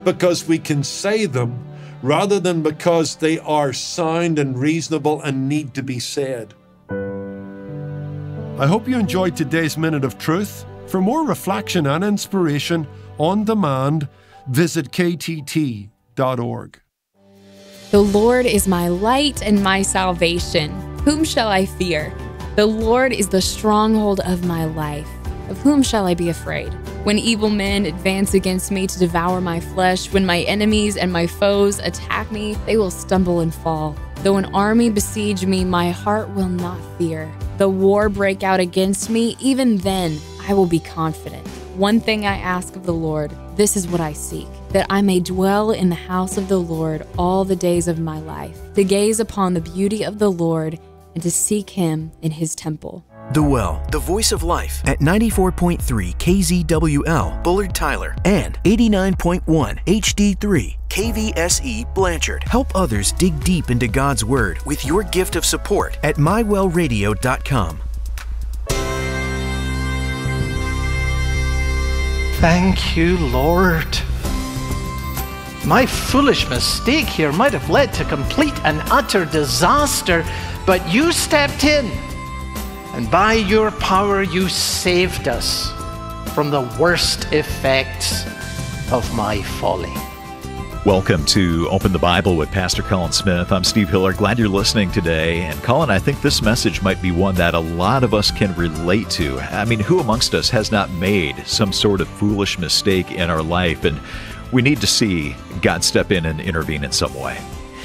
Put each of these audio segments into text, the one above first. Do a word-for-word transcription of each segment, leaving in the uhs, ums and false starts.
because we can say them rather than because they are sound and reasonable and need to be said. I hope you enjoyed today's Minute of Truth. For more reflection and inspiration on demand, visit k t t dot org. The Lord is my light and my salvation. Whom shall I fear? The Lord is the stronghold of my life. Of whom shall I be afraid? When evil men advance against me to devour my flesh, when my enemies and my foes attack me, they will stumble and fall. Though an army besiege me, my heart will not fear. Though war break out against me, even then I will be confident. One thing I ask of the Lord, this is what I seek, that I may dwell in the house of the Lord all the days of my life, to gaze upon the beauty of the Lord and to seek him in his temple. The Well, the voice of life at ninety-four point three K Z W L, Bullard Tyler, and eighty-nine point one H D three K V S E, Blanchard. Help others dig deep into God's Word with your gift of support at my well radio dot com. Thank you, Lord. My foolish mistake here might have led to complete and utter disaster, but you stepped in. And by your power, you saved us from the worst effects of my folly. Welcome to Open the Bible with Pastor Colin Smith. I'm Steve Hiller. Glad you're listening today. And Colin, I think this message might be one that a lot of us can relate to. I mean, who amongst us has not made some sort of foolish mistake in our life? And we need to see God step in and intervene in some way.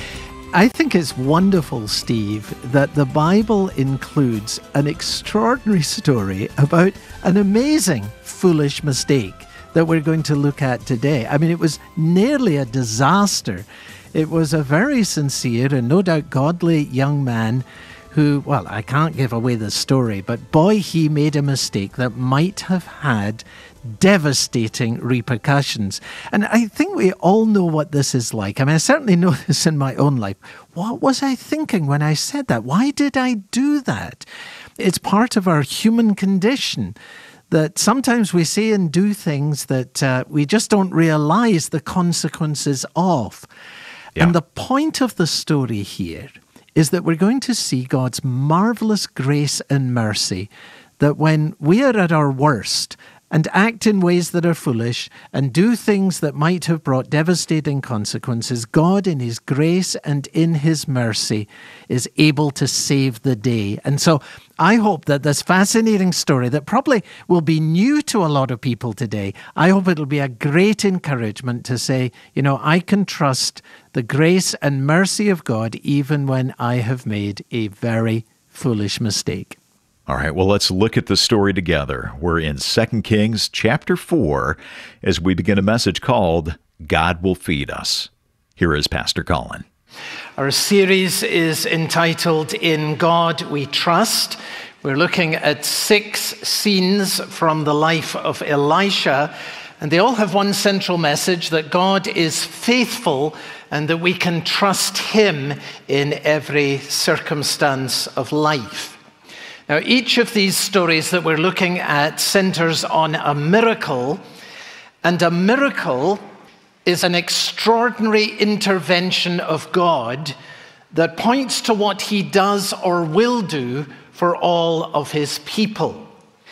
I think it's wonderful, Steve, that the Bible includes an extraordinary story about an amazing foolish mistake that we're going to look at today. I mean, it was nearly a disaster. It was a very sincere and no doubt godly young man who, well, I can't give away the story, but boy, he made a mistake that might have had devastating repercussions. And I think we all know what this is like. I mean, I certainly know this in my own life. What was I thinking when I said that? Why did I do that? It's part of our human condition that sometimes we say and do things that uh, we just don't realize the consequences of. Yeah. And the point of the story here is that we're going to see God's marvelous grace and mercy, that when we are at our worst and act in ways that are foolish and do things that might have brought devastating consequences, God in his grace and in his mercy is able to save the day. And so I hope that this fascinating story that probably will be new to a lot of people today, I hope it'll be a great encouragement to say, you know, I can trust the grace and mercy of God even when I have made a very foolish mistake. All right, well, let's look at the story together. We're in Second Kings chapter four as we begin a message called God Will Feed Us. Here is Pastor Colin. Our series is entitled In God We Trust. We're looking at six scenes from the life of Elisha, and they all have one central message, that God is faithful and that we can trust him in every circumstance of life. Now, each of these stories that we're looking at centers on a miracle, and a miracle is an extraordinary intervention of God that points to what he does or will do for all of his people.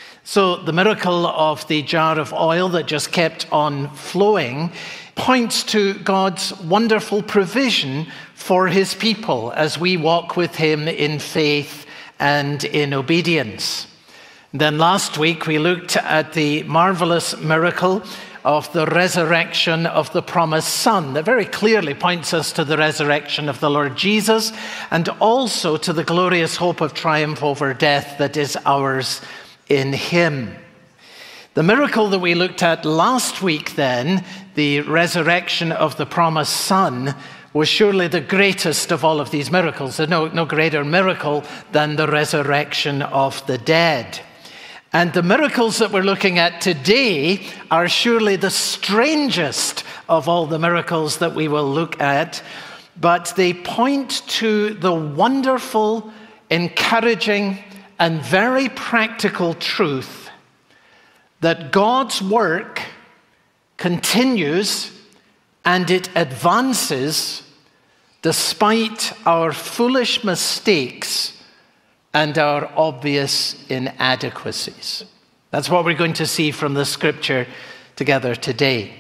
So the miracle of the jar of oil that just kept on flowing points to God's wonderful provision for his people as we walk with him in faith and in obedience. Then last week we looked at the marvelous miracle of the resurrection of the promised Son that very clearly points us to the resurrection of the Lord Jesus and also to the glorious hope of triumph over death that is ours in him. The miracle that we looked at last week then, the resurrection of the promised Son, was surely the greatest of all of these miracles. There's no, no greater miracle than the resurrection of the dead. And the miracles that we're looking at today are surely the strangest of all the miracles that we will look at, but they point to the wonderful, encouraging, and very practical truth that God's work continues and it advances despite our foolish mistakes and our obvious inadequacies. That's what we're going to see from the scripture together today.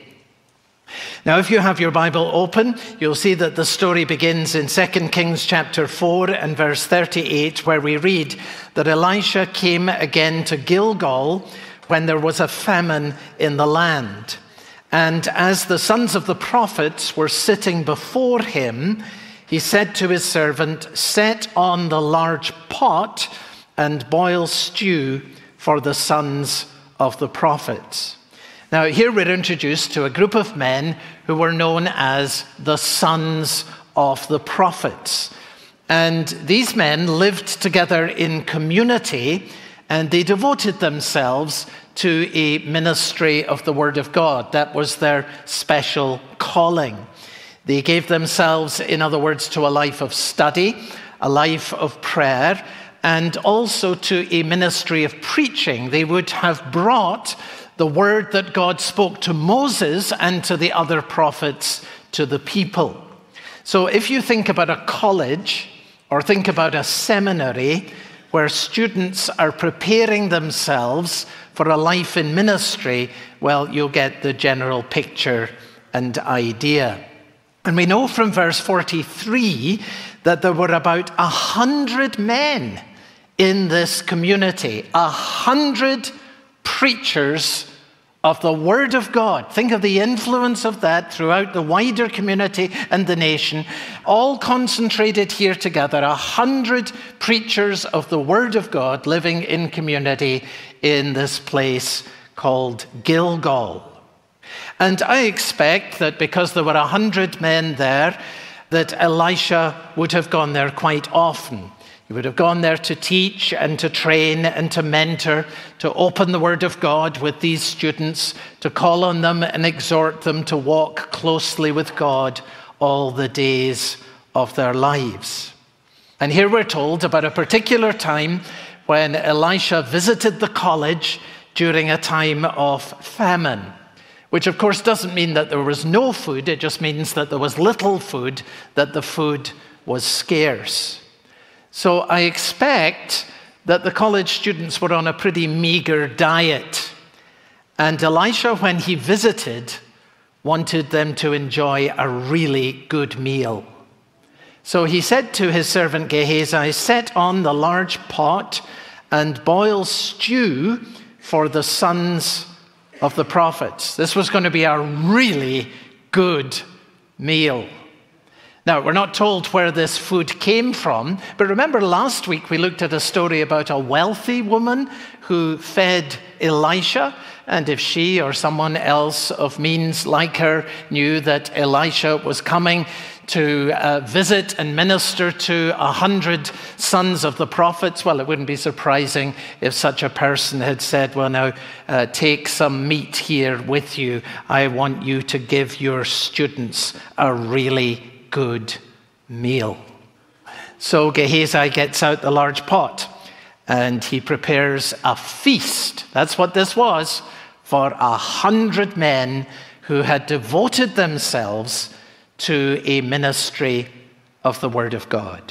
Now, if you have your Bible open, you'll see that the story begins in Second Kings chapter four and verse thirty-eight, where we read that Elisha came again to Gilgal when there was a famine in the land. And as the sons of the prophets were sitting before him, he said to his servant, "Set on the large pot and boil stew for the sons of the prophets." Now, here we're introduced to a group of men who were known as the sons of the prophets. And these men lived together in community, and they devoted themselves to a ministry of the Word of God. That was their special calling. They gave themselves, in other words, to a life of study, a life of prayer, and also to a ministry of preaching. They would have brought the word that God spoke to Moses and to the other prophets to the people. So if you think about a college or think about a seminary where students are preparing themselves for a life in ministry, well, you'll get the general picture and idea. And we know from verse forty-three that there were about a hundred men in this community, a hundred preachers of the Word of God. Think of the influence of that throughout the wider community and the nation, all concentrated here together, a hundred preachers of the Word of God living in community in this place called Gilgal. And I expect that because there were a hundred men there, that Elisha would have gone there quite often. He would have gone there to teach and to train and to mentor, to open the Word of God with these students, to call on them and exhort them to walk closely with God all the days of their lives. And here we're told about a particular time when Elisha visited the college during a time of famine, which of course doesn't mean that there was no food. It just means that there was little food, that the food was scarce. So I expect that the college students were on a pretty meager diet. And Elisha, when he visited, wanted them to enjoy a really good meal. So he said to his servant Gehazi, "Set on the large pot and boil stew for the sons of the prophets." This was going to be a really good meal. Now, we're not told where this food came from, but remember last week we looked at a story about a wealthy woman who fed Elisha, and if she or someone else of means like her knew that Elisha was coming to uh, visit and minister to a hundred sons of the prophets, well, it wouldn't be surprising if such a person had said, "Well, now uh, take some meat here with you. I want you to give your students a really good meal." So Gehazi gets out the large pot and he prepares a feast. That's what this was, for a hundred men who had devoted themselves to a ministry of the Word of God.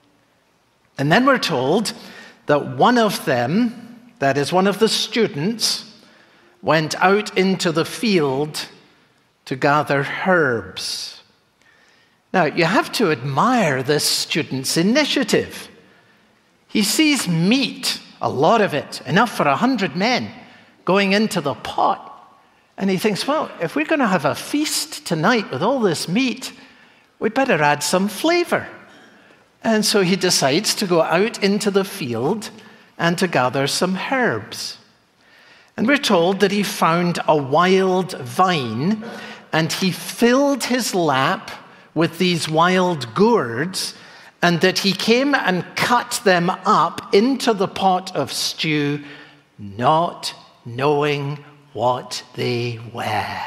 And then we're told that one of them, that is one of the students, went out into the field to gather herbs. Now, you have to admire this student's initiative. He sees meat, a lot of it, enough for a hundred men, going into the pot. And he thinks, well, if we're going to have a feast tonight with all this meat, we'd better add some flavor. And so he decides to go out into the field and to gather some herbs. And we're told that he found a wild vine and he filled his lap with these wild gourds, and that he came and cut them up into the pot of stew, not knowing what they were.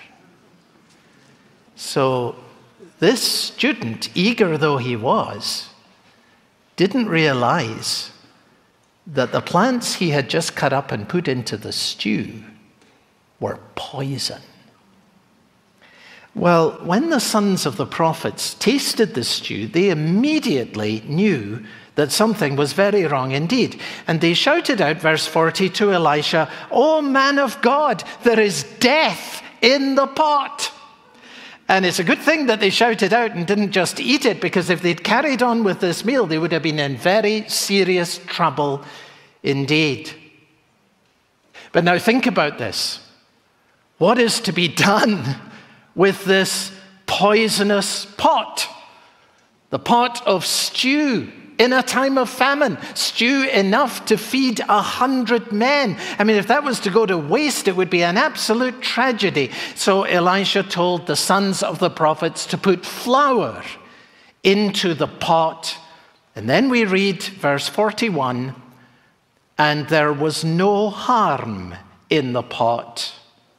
So this student, eager though he was, didn't realize that the plants he had just cut up and put into the stew were poison. Well, when the sons of the prophets tasted the stew, they immediately knew that something was very wrong indeed. And they shouted out, verse forty, to Elisha, "O man of God, there is death in the pot." And it's a good thing that they shouted out and didn't just eat it, because if they'd carried on with this meal, they would have been in very serious trouble indeed. But now think about this. What is to be done with this poisonous pot? The pot of stew in a time of famine. Stew enough to feed a hundred men. I mean, if that was to go to waste, it would be an absolute tragedy. So Elisha told the sons of the prophets to put flour into the pot. And then we read verse forty-one, and there was no harm in the pot.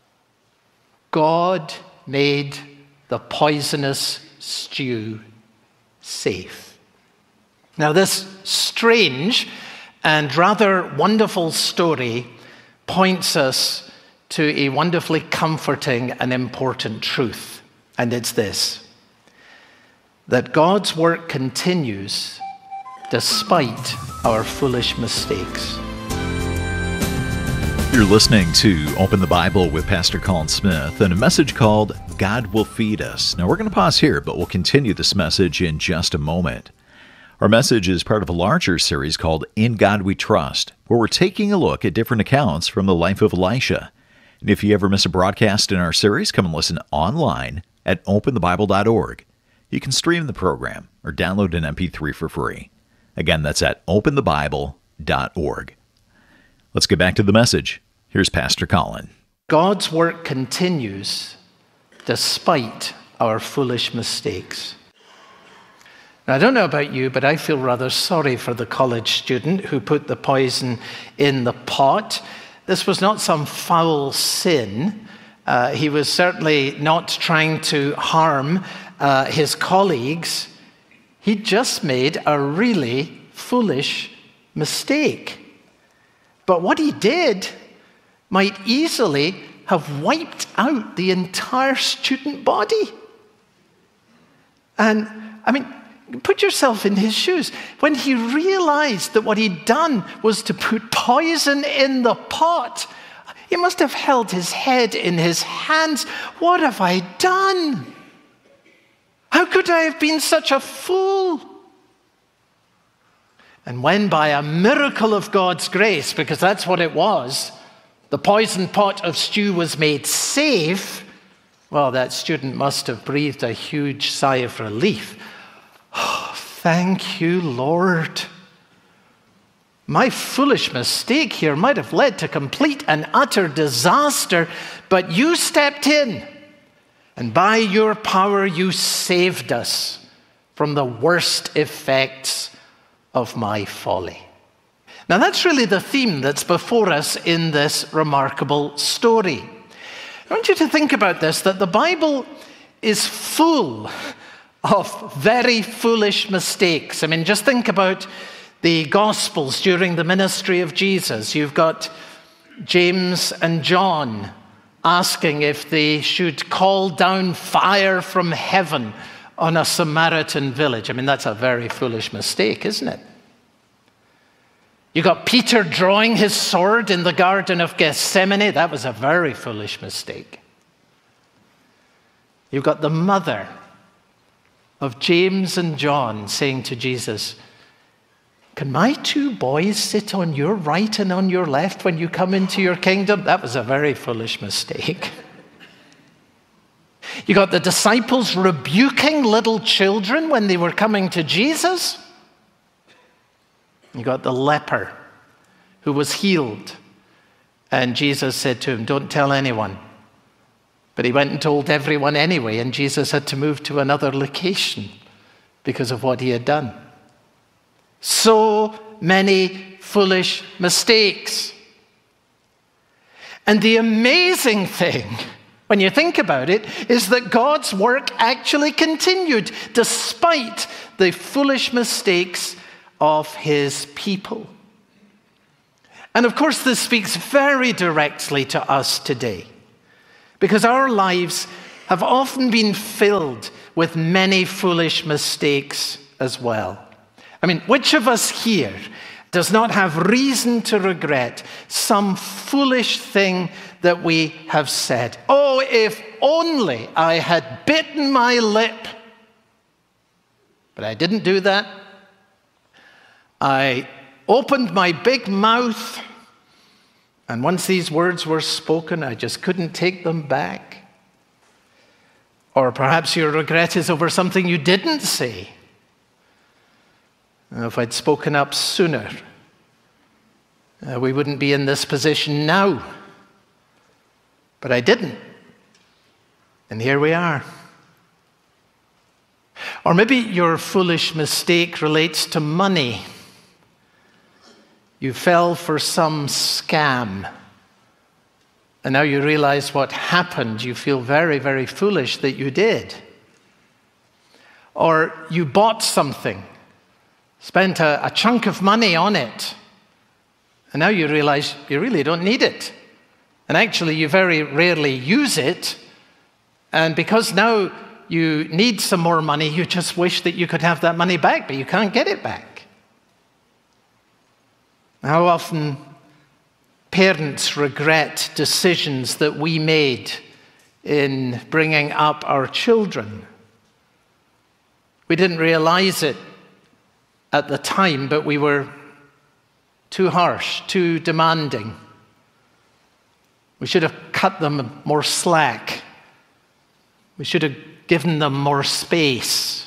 God made the poisonous stew safe. Now, this strange and rather wonderful story points us to a wonderfully comforting and important truth. And it's this: that God's work continues despite our foolish mistakes. You're listening to Open the Bible with Pastor Colin Smith and a message called God Will Feed Us. Now, we're going to pause here, but we'll continue this message in just a moment. Our message is part of a larger series called In God We Trust, where we're taking a look at different accounts from the life of Elisha. And if you ever miss a broadcast in our series, come and listen online at open the bible dot org. You can stream the program or download an M P three for free. Again, that's at open the bible dot org. Let's get back to the message. Here's Pastor Colin. God's work continues despite our foolish mistakes. Now, I don't know about you, but I feel rather sorry for the college student who put the poison in the pot. This was not some foul sin. Uh, he was certainly not trying to harm uh, his colleagues. He just made a really foolish mistake. But what he did might easily have wiped out the entire student body. And, I mean, put yourself in his shoes. When he realized that what he'd done was to put poison in the pot, he must have held his head in his hands. What have I done? How could I have been such a fool? And when by a miracle of God's grace, because that's what it was, the poison pot of stew was made safe, well, that student must have breathed a huge sigh of relief. Oh, thank you, Lord. My foolish mistake here might have led to complete and utter disaster, but you stepped in, and by your power you saved us from the worst effects of my folly. Now, that's really the theme that's before us in this remarkable story. I want you to think about this, that the Bible is full of very foolish mistakes. I mean, just think about the Gospels during the ministry of Jesus. You've got James and John asking if they should call down fire from heaven on a Samaritan village. I mean, that's a very foolish mistake, isn't it? You got Peter drawing his sword in the Garden of Gethsemane. That was a very foolish mistake. You've got the mother of James and John saying to Jesus, "Can my two boys sit on your right and on your left when you come into your kingdom?" That was a very foolish mistake. You got the disciples rebuking little children when they were coming to Jesus. You got the leper who was healed, and Jesus said to him, "Don't tell anyone." But he went and told everyone anyway, and Jesus had to move to another location because of what he had done. So many foolish mistakes. And the amazing thing, when you think about it, is that God's work actually continued despite the foolish mistakes of his people. And of course, this speaks very directly to us today, because our lives have often been filled with many foolish mistakes as well. I mean, which of us here does not have reason to regret some foolish thing that we have said? Oh, if only I had bitten my lip. But I didn't do that. I opened my big mouth, and once these words were spoken, I just couldn't take them back. Or perhaps your regret is over something you didn't say. If I'd spoken up sooner, uh, we wouldn't be in this position now. But I didn't. And here we are. Or maybe your foolish mistake relates to money. You fell for some scam, and now you realize what happened. You feel very, very foolish that you did. Or you bought something, spent a, a chunk of money on it, and now you realize you really don't need it. And actually, you very rarely use it, and because now you need some more money, you just wish that you could have that money back, but you can't get it back. How often parents regret decisions that we made in bringing up our children. We didn't realize it at the time, but we were too harsh, too demanding. We should have cut them more slack. We should have given them more space.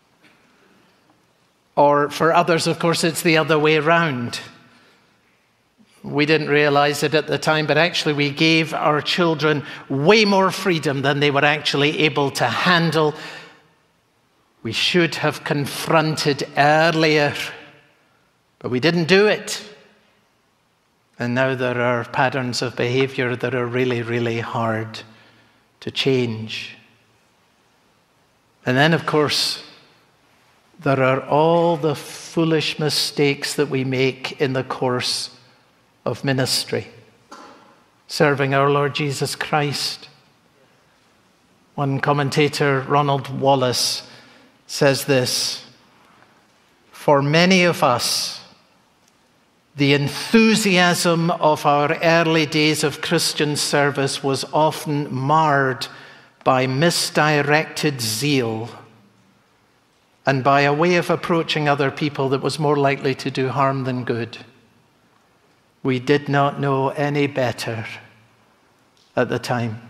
Or for others, of course, it's the other way around. We didn't realize it at the time, but actually we gave our children way more freedom than they were actually able to handle. We should have confronted earlier, but we didn't do it. And now there are patterns of behavior that are really, really hard to change. And then, of course, there are all the foolish mistakes that we make in the course of ministry, serving our Lord Jesus Christ. One commentator, Ronald Wallace, says this: for many of us, the enthusiasm of our early days of Christian service was often marred by misdirected zeal and by a way of approaching other people that was more likely to do harm than good. We did not know any better at the time.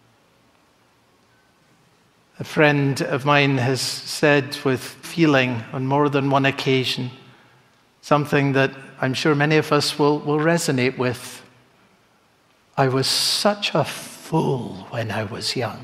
A friend of mine has said with feeling on more than one occasion something that I'm sure many of us will, will resonate with. I was such a fool when I was young.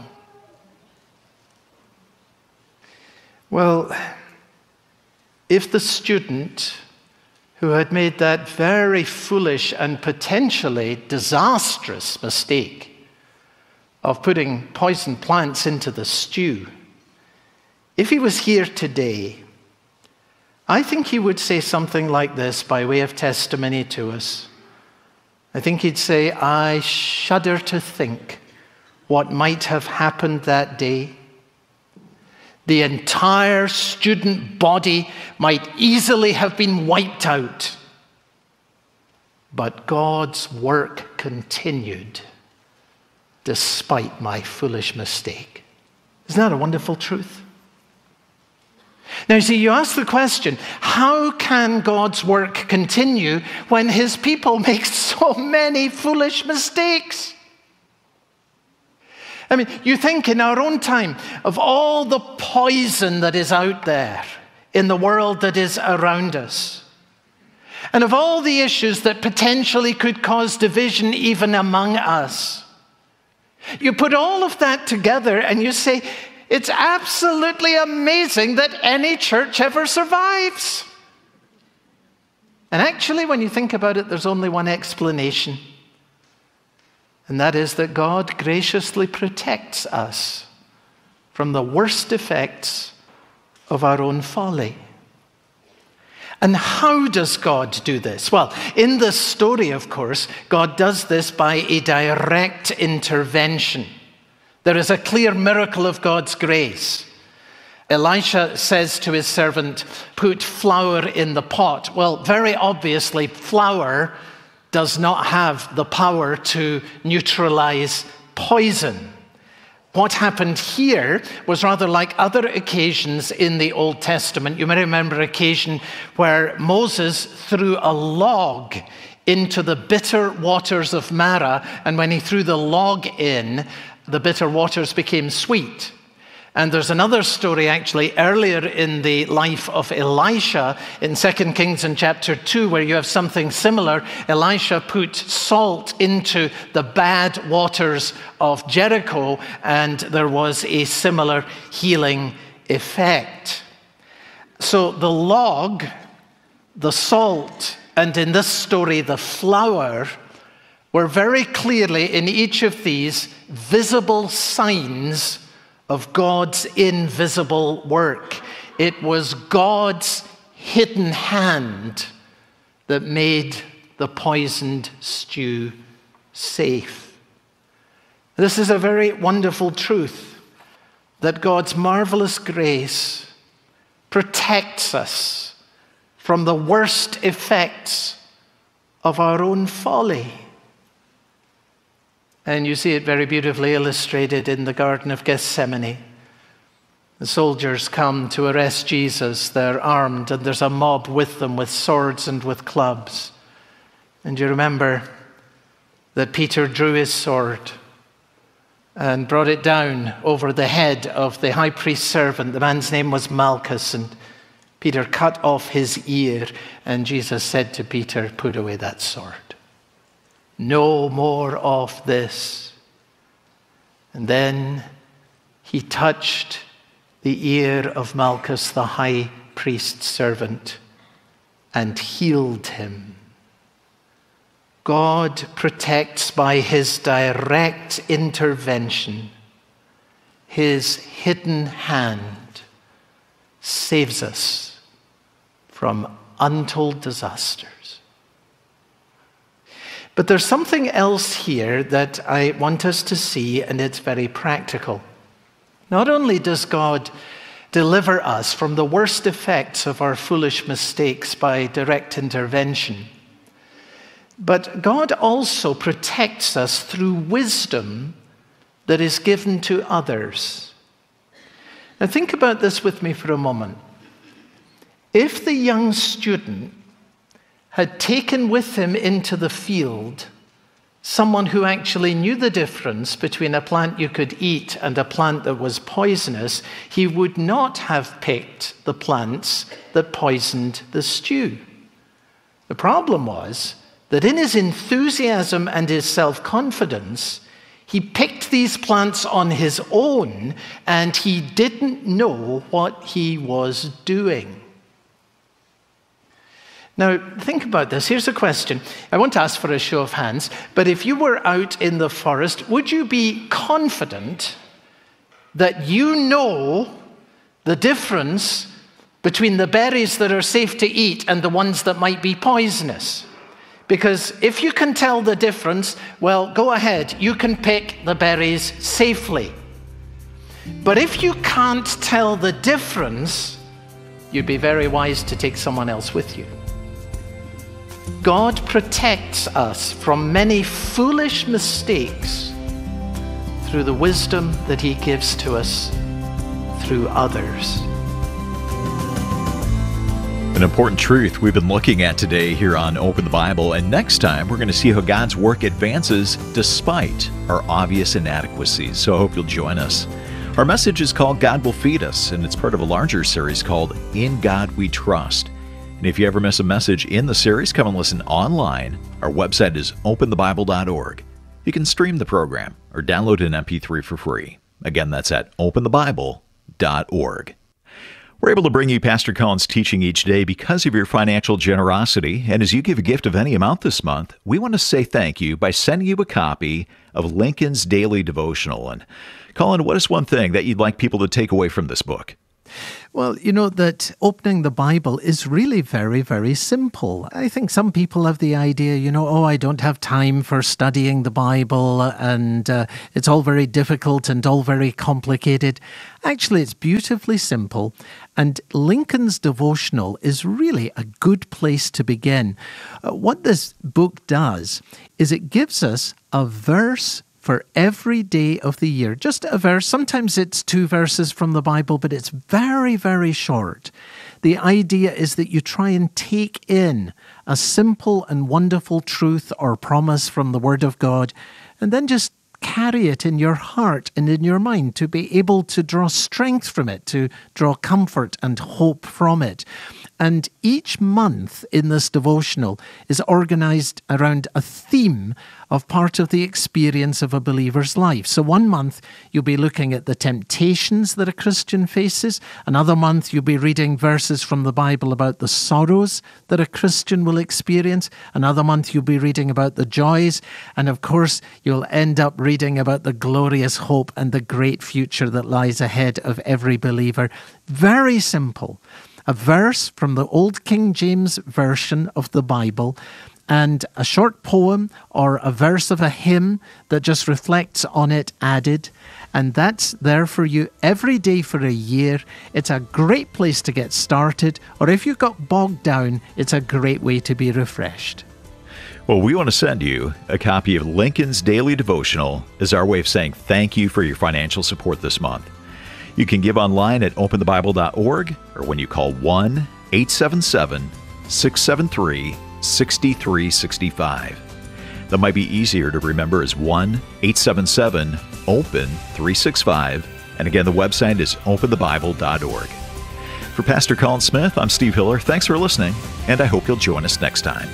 Well, if the student who had made that very foolish and potentially disastrous mistake of putting poison plants into the stew, if he was here today, I think he would say something like this by way of testimony to us. I think he'd say, I shudder to think what might have happened that day. The entire student body might easily have been wiped out. But God's work continued despite my foolish mistake. Isn't that a wonderful truth? Now, you see, you ask the question, how can God's work continue when his people make so many foolish mistakes? I mean, you think in our own time of all the poison that is out there in the world that is around us, and of all the issues that potentially could cause division even among us. You put all of that together and you say, it's absolutely amazing that any church ever survives. And actually, when you think about it, there's only one explanation. And that is that God graciously protects us from the worst effects of our own folly. And how does God do this? Well, in this story, of course, God does this by a direct intervention. There is a clear miracle of God's grace. Elisha says to his servant, put flour in the pot. Well, very obviously, flour does not have the power to neutralize poison. What happened here was rather like other occasions in the Old Testament. You may remember an occasion where Moses threw a log into the bitter waters of Marah, and when he threw the log in, the bitter waters became sweet. And there's another story actually earlier in the life of Elisha in Second Kings in chapter two, where you have something similar. Elisha put salt into the bad waters of Jericho, and there was a similar healing effect. So the log, the salt, and in this story the flour, were very clearly in each of these visible signs of God's invisible work. It was God's hidden hand that made the poisoned stew safe. This is a very wonderful truth, that God's marvelous grace protects us from the worst effects of our own folly. And you see it very beautifully illustrated in the Garden of Gethsemane. The soldiers come to arrest Jesus. They're armed, and there's a mob with them with swords and with clubs. And you remember that Peter drew his sword and brought it down over the head of the high priest's servant. The man's name was Malchus, and Peter cut off his ear. And Jesus said to Peter, put away that sword. No more of this. And then he touched the ear of Malchus, the high priest's servant, and healed him. God protects by his direct intervention. His hidden hand saves us from untold disasters. But there's something else here that I want us to see, and it's very practical. Not only does God deliver us from the worst effects of our foolish mistakes by direct intervention, but God also protects us through wisdom that is given to others. Now think about this with me for a moment. If the young student had taken with him into the field someone who actually knew the difference between a plant you could eat and a plant that was poisonous, he would not have picked the plants that poisoned the stew. The problem was that in his enthusiasm and his self-confidence, he picked these plants on his own, and he didn't know what he was doing. Now, think about this. Here's a question. I won't ask for a show of hands, but if you were out in the forest, would you be confident that you know the difference between the berries that are safe to eat and the ones that might be poisonous? Because if you can tell the difference, well, go ahead. You can pick the berries safely. But if you can't tell the difference, you'd be very wise to take someone else with you. God protects us from many foolish mistakes through the wisdom that he gives to us through others. An important truth we've been looking at today here on Open the Bible, and next time we're going to see how God's work advances despite our obvious inadequacies. So I hope you'll join us. Our message is called God Will Feed Us, and it's part of a larger series called In God We Trust. And if you ever miss a message in the series, come and listen online. Our website is open the bible dot org. You can stream the program or download an M P three for free. Again, that's at open the bible dot org. We're able to bring you Pastor Colin's teaching each day because of your financial generosity. And as you give a gift of any amount this month, we want to say thank you by sending you a copy of Lincoln's Daily Devotional. And Colin, what is one thing that you'd like people to take away from this book? Well, you know that opening the Bible is really very, very simple. I think some people have the idea, you know, oh, I don't have time for studying the Bible and uh, it's all very difficult and all very complicated. Actually, it's beautifully simple, and Lincoln's devotional is really a good place to begin. Uh, what this book does is it gives us a verse for every day of the year. Just a verse. Sometimes it's two verses from the Bible, but it's very, very short. The idea is that you try and take in a simple and wonderful truth or promise from the Word of God, and then just carry it in your heart and in your mind to be able to draw strength from it, to draw comfort and hope from it. And each month in this devotional is organized around a theme of part of the experience of a believer's life. So one month you'll be looking at the temptations that a Christian faces. Another month you'll be reading verses from the Bible about the sorrows that a Christian will experience. Another month you'll be reading about the joys. And of course, you'll end up reading about the glorious hope and the great future that lies ahead of every believer. Very simple. A verse from the Old King James Version of the Bible, and a short poem or a verse of a hymn that just reflects on it added. And that's there for you every day for a year. It's a great place to get started, or if you got bogged down, it's a great way to be refreshed. Well, we want to send you a copy of Lincoln's Daily Devotional as our way of saying thank you for your financial support this month. You can give online at open the bible dot org or when you call one eight seven seven, six seven three, six three six five. That might be easier to remember as one eight seven seven, open three six five. And again, the website is open the bible dot org. For Pastor Colin Smith, I'm Steve Hiller. Thanks for listening, and I hope you'll join us next time.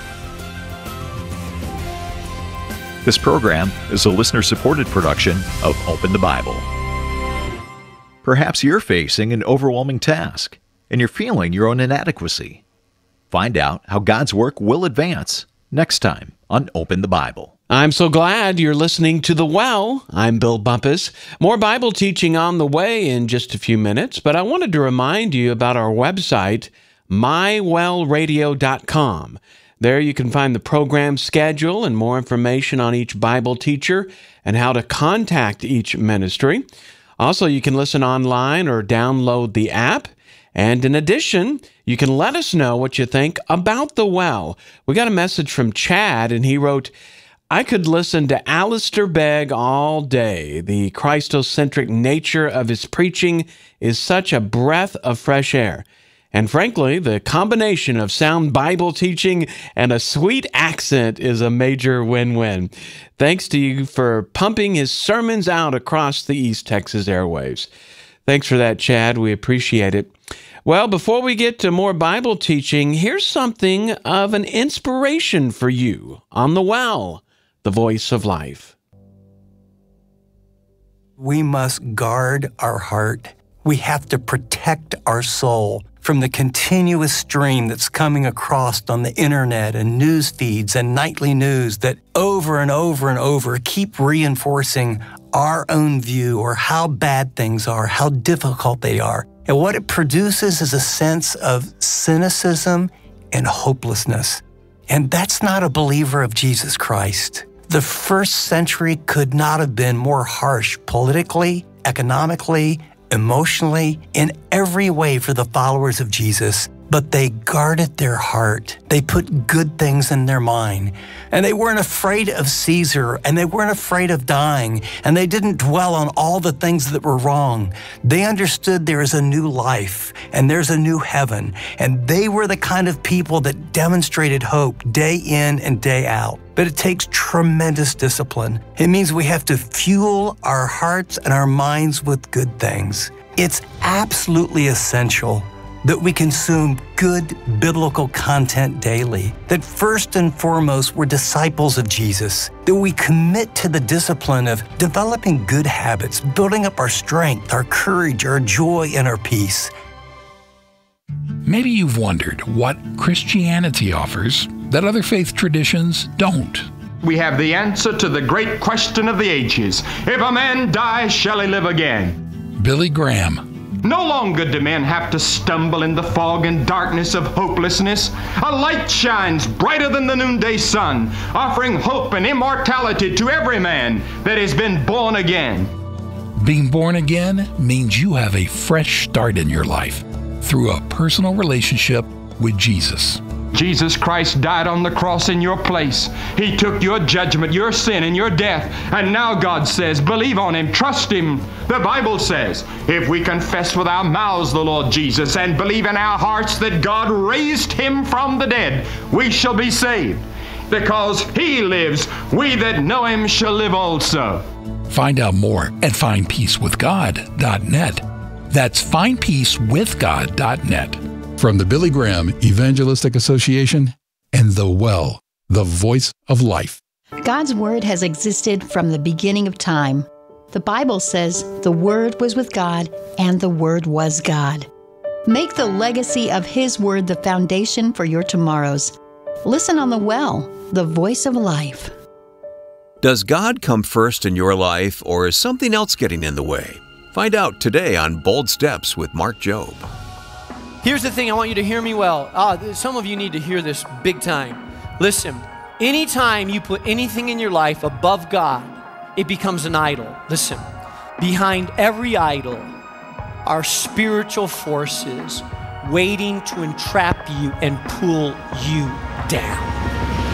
This program is a listener-supported production of Open the Bible. Perhaps you're facing an overwhelming task, and you're feeling your own inadequacy. Find out how God's work will advance next time on Open the Bible. I'm so glad you're listening to The Well. I'm Bill Bumpus. More Bible teaching on the way in just a few minutes, but I wanted to remind you about our website, my well radio dot com. There you can find the program schedule and more information on each Bible teacher and how to contact each ministry. Also, you can listen online or download the app. And in addition, you can let us know what you think about The Well. We got a message from Chad, and he wrote, I could listen to Alistair Begg all day. The Christocentric nature of his preaching is such a breath of fresh air. And frankly, the combination of sound Bible teaching and a sweet accent is a major win-win. Thanks to you for pumping his sermons out across the East Texas airwaves. Thanks for that, Chad. We appreciate it. Well, before we get to more Bible teaching, here's something of an inspiration for you on The Well, the voice of life. We must guard our heart. We have to protect our soul from the continuous stream that's coming across on the internet and news feeds and nightly news that over and over and over keep reinforcing our own view or how bad things are, how difficult they are. And what it produces is a sense of cynicism and hopelessness. And that's not a believer of Jesus Christ. The first century could not have been more harsh politically, economically, emotionally, in every way for the followers of Jesus, but they guarded their heart. They put good things in their mind, and they weren't afraid of Caesar, and they weren't afraid of dying, and they didn't dwell on all the things that were wrong. They understood there is a new life, and there's a new heaven, and they were the kind of people that demonstrated hope day in and day out. But it takes tremendous discipline. It means we have to fuel our hearts and our minds with good things. It's absolutely essential that we consume good biblical content daily, that first and foremost we're disciples of Jesus, that we commit to the discipline of developing good habits, building up our strength, our courage, our joy, and our peace. Maybe you've wondered what Christianity offers that other faith traditions don't. We have the answer to the great question of the ages. If a man die, shall he live again? Billy Graham. No longer do men have to stumble in the fog and darkness of hopelessness. A light shines brighter than the noonday sun, offering hope and immortality to every man that has been born again. Being born again means you have a fresh start in your life through a personal relationship with Jesus. Jesus Christ died on the cross in your place. He took your judgment, your sin, and your death. And now God says, believe on Him, trust Him. The Bible says, if we confess with our mouths the Lord Jesus and believe in our hearts that God raised Him from the dead, we shall be saved. Because He lives, we that know Him shall live also. Find out more at find peace with god dot net. That's find peace with god dot net. From the Billy Graham Evangelistic Association and The Well, the voice of life. God's Word has existed from the beginning of time. The Bible says the Word was with God and the Word was God. Make the legacy of His Word the foundation for your tomorrows. Listen on The Well, the voice of life. Does God come first in your life, or is something else getting in the way? Find out today on Bold Steps with Mark Jobe. Here's the thing, I want you to hear me well. Ah, some of you need to hear this big time. Listen, anytime you put anything in your life above God, it becomes an idol. Listen, behind every idol are spiritual forces waiting to entrap you and pull you down.